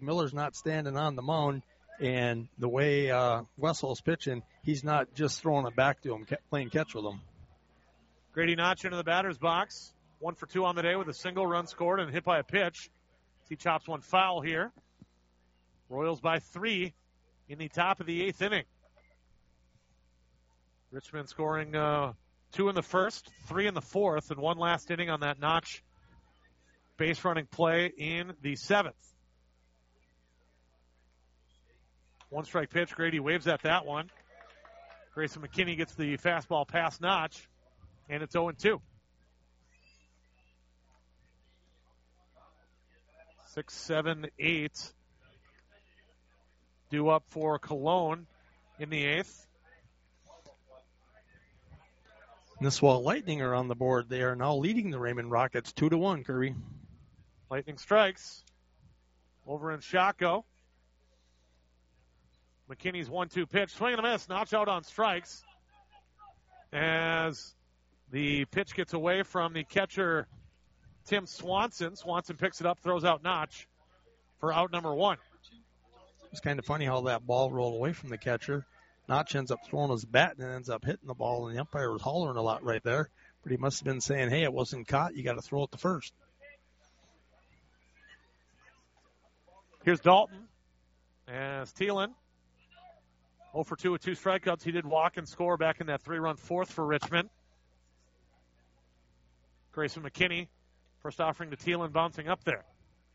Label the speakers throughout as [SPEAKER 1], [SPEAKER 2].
[SPEAKER 1] Miller's not standing on the mound, and the way Wessel's pitching, he's not just throwing it back to him, playing catch with him.
[SPEAKER 2] Grady Notch into the batter's box. 1 for 2 on the day with a single run scored and hit by a pitch. He chops one foul here. Royals by 3 in the top of the 8th inning. Richmond scoring 2 in the first, 3 in the fourth, and 1 last inning on that Notch base running play in the 7th. 1 strike pitch. Grady waves at that one. Grayson McKinney gets the fastball past Notch, and it's 0-2. 6, 7, 8 due up for Cologne in the 8th.
[SPEAKER 1] Nisswa Lightning are on the board. They are now leading the Raymond Rockets 2-1, Kirby.
[SPEAKER 2] Lightning strikes over in Shako. McKinney's 1-2 pitch. Swing and a miss. Notch out on strikes. As the pitch gets away from the catcher, Tim Swanson. Swanson picks it up, throws out Notch for out number 1.
[SPEAKER 1] It's kind of funny how that ball rolled away from the catcher. Notch ends up throwing his bat and ends up hitting the ball, and the umpire was hollering a lot right there. But he must have been saying, hey, it wasn't caught. You got to throw it to first.
[SPEAKER 2] Here's Dalton as Thielen. 0 for 2 with 2 strikeouts. He did walk and score back in that 3-run fourth for Richmond. Grayson McKinney, first offering to Thielen, bouncing up there.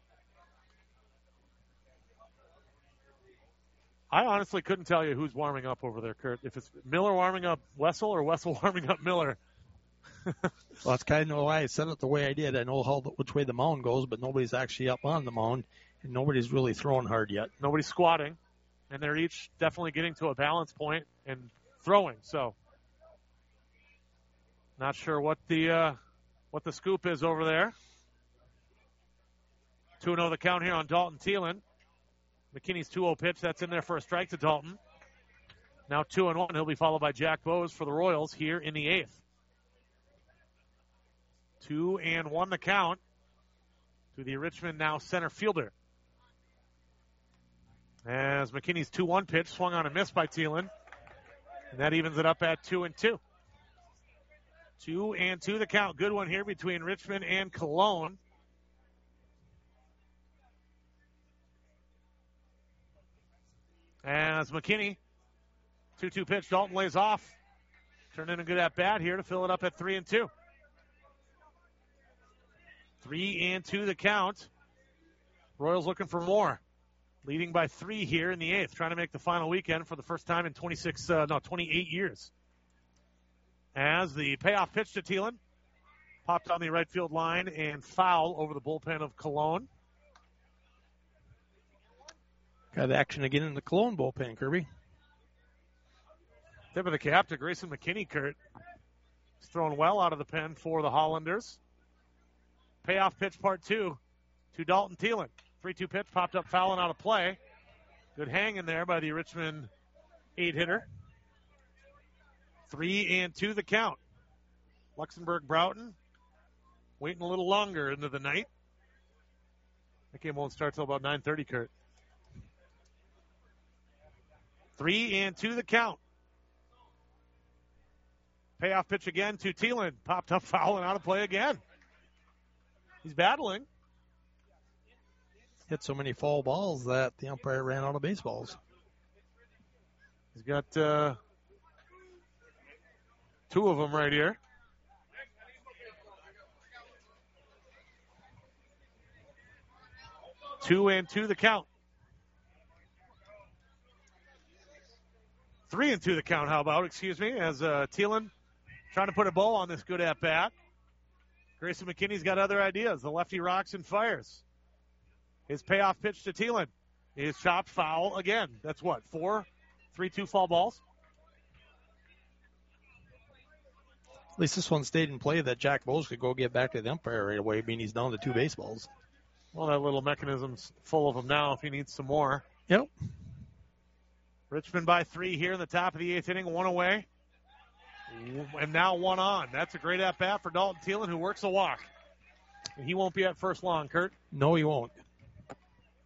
[SPEAKER 2] I honestly couldn't tell you who's warming up over there, Kurt. If it's Miller warming up Wessel or Wessel warming up Miller.
[SPEAKER 1] Well, that's kind of why I said it the way I did. I know which way the mound goes, but nobody's actually up on the mound, and nobody's really throwing hard yet.
[SPEAKER 2] Nobody's squatting, and they're each definitely getting to a balance point and throwing. So, not sure what the scoop is over there. 2-0 the count here on Dalton Thielen. McKinney's 2-0 pitch. That's in there for a strike to Dalton. Now 2-1. He'll be followed by Jack Bowes for the Royals here in the 8th. 2-1 the count to the Richmond now center fielder. As McKinney's 2-1 pitch swung on and missed by Thielen. And that evens it up at 2-2. 2-2 the count. Good one here between Richmond and Cologne. As McKinney, 2-2 pitch, Dalton lays off. Turned in a good at-bat here to fill it up at 3-2. 3-2 the count. Royals looking for more. Leading by 3 here in the 8th, trying to make the final weekend for the first time in 28 years. As the payoff pitch to Thielen, popped on the right field line and foul over the bullpen of Cologne.
[SPEAKER 1] Got action again in the Cologne bullpen, Kirby.
[SPEAKER 2] Tip of the cap to Grayson McKinney, Kurt. He's thrown well out of the pen for the Hollanders. Payoff pitch part 2 to Dalton Thielen. 3-2 pitch, popped up foul and out of play. Good hang in there by the Richmond 8-hitter. 3-2 the count. Luxembourg Broughton waiting a little longer into the night. That game won't start till about 9:30, Kurt. 3-2 the count. Payoff pitch again to Thielen. Popped up foul and out of play again. He's battling.
[SPEAKER 1] Hit so many foul balls that the umpire ran out of baseballs.
[SPEAKER 2] He's got 2 of them right here. Two and two the count. 3-2 the count, how about, as Thielen trying to put a bow on this good at-bat. Grayson McKinney's got other ideas. The lefty rocks and fires. His payoff pitch to Thielen is chopped foul again. That's what, 4 3-2 foul balls?
[SPEAKER 1] At least this one stayed in play that Jack Bowes could go get back to the umpire right away, meaning he's down to 2 baseballs.
[SPEAKER 2] Well, that little mechanism's full of them now if he needs some more.
[SPEAKER 1] Yep.
[SPEAKER 2] Richmond by 3 here in the top of the 8th inning, 1 away. And now 1 on. That's a great at-bat for Dalton Thielen, who works a walk. He won't be at first long, Kurt.
[SPEAKER 1] No, he won't.